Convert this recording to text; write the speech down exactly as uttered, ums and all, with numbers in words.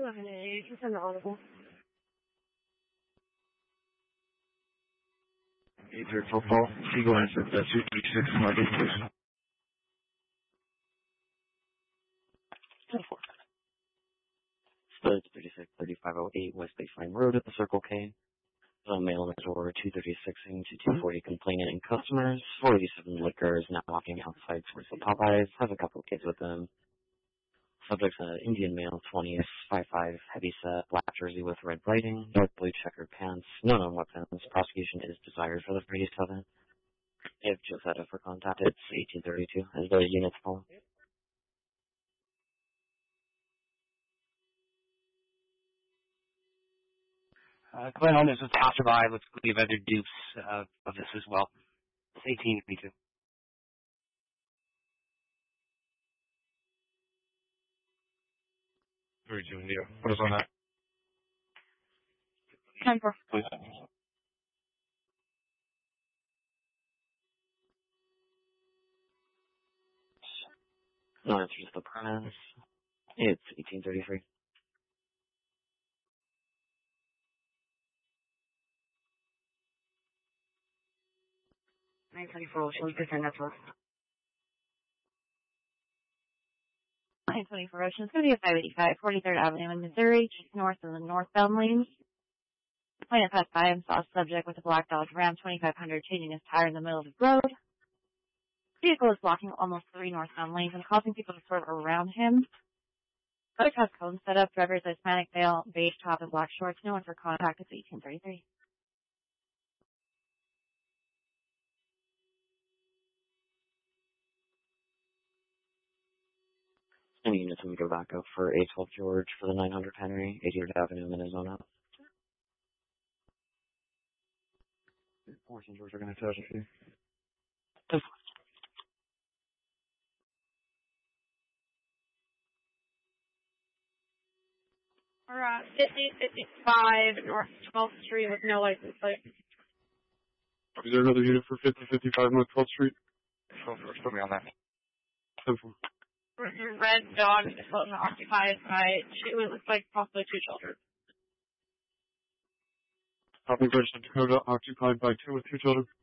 eleven A, you send the audible. eight zero four four, Seagull answer, that's two three six, Market Station. Split thirty-six thirty-five oh eight West Baseline Road at the Circle K. The mail order two thirty-six to two forty complainant and customers. four eighty-seven Liquor is now walking outside towards the Popeyes. Has a couple of kids with them. Subject's an Indian male, twenty, five five, heavy set, black jersey with red writing, dark blue checkered pants, no known weapons. Prosecution is desired for the thirty-seven. If Josetta for contact, it's eighteen thirty-two as the unit's full. Uh, Glenn Holmes is passerby. Let's leave other dupes uh, of this as well. It's eighteen thirty-two. thirty-two India. What is on that? ten four. Please. No answers to the premise. It's eighteen thirty-three. nine twenty-four, shall we present that to us? nine twenty-four Ocean. It's going to be a five eighty-five, forty-third Avenue in Missouri, just north of the northbound lanes. Plaintiff passed by and saw a subject with a black Dodge Ram twenty-five hundred changing his tire in the middle of the road. The vehicle is blocking almost three northbound lanes and causing people to swerve around him. Subject has cones set up, driver's Hispanic veil, beige top, and black shorts. No one for contact. It's eighteen thirty-three. Any units we go back up for A twelve George for the nine hundred Henry, eighty-third Avenue, Minnesota. fourteen George are going to touch a few. We're at fifty fifty-five North twelfth Street with no license plate. Is there another unit for fifty fifty-five North twelfth Street? twelve George, put me on that. ten four. Red dog is occupied by two, it looks like possibly two children. Copy registered Dakota occupied by two with two children.